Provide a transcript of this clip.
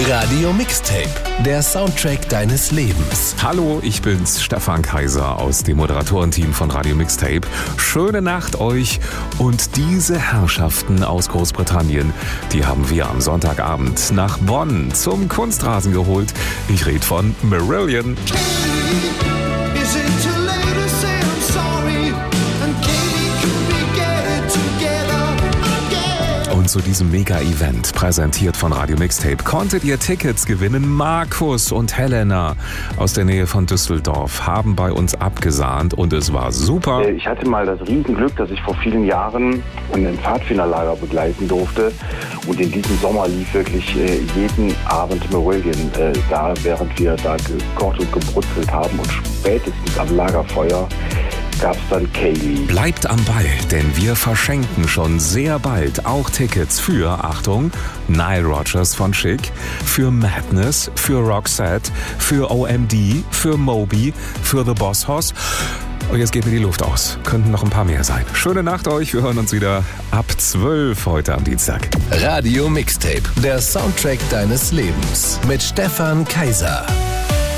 Radio Mixtape, der Soundtrack deines Lebens. Hallo, ich bin's, Stefan Kaiser aus dem Moderatorenteam von Radio Mixtape. Schöne Nacht euch und diese Herrschaften aus Großbritannien, die haben wir am Sonntagabend nach Bonn zum Kunstrasen geholt. Ich rede von Marillion. Und zu diesem Mega-Event, präsentiert von Radio Mixtape, konntet ihr Tickets gewinnen. Markus und Helena aus der Nähe von Düsseldorf haben bei uns abgesahnt und es war super. Ich hatte mal das Riesenglück, dass ich vor vielen Jahren ein Pfadfinderlager begleiten durfte. Und in diesem Sommer lief wirklich jeden Abend Marillion da, während wir da gekocht und gebrutzelt haben. Und spätestens am Lagerfeuer gab es dann Kaylee. Bleibt am Ball, denn wir verschenken schon sehr bald auch Tickets für, Achtung, Nile Rodgers von Chic, für Madness, für Roxette, für OMD, für Moby, für The Boss Hoss. Und jetzt geht mir die Luft aus. Könnten noch ein paar mehr sein. Schöne Nacht euch. Wir hören uns wieder ab 12 heute am Dienstag. Radio Mixtape, der Soundtrack deines Lebens mit Stefan Kaiser.